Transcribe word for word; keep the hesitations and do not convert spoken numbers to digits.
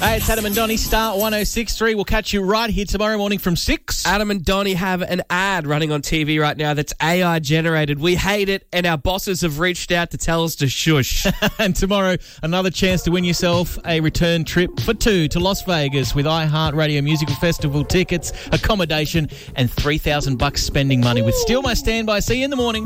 Hey, it's Adam and Donnie, Star one oh six point three. We'll catch you right here tomorrow morning from six. Adam and Donnie have an ad running on T V right now that's A I generated. We hate it, and our bosses have reached out to tell us to shush. And tomorrow, another chance to win yourself a return trip for two to Las Vegas with iHeartRadio Musical Festival tickets, accommodation, and three thousand bucks spending money with Steal My Standby. See you in the morning.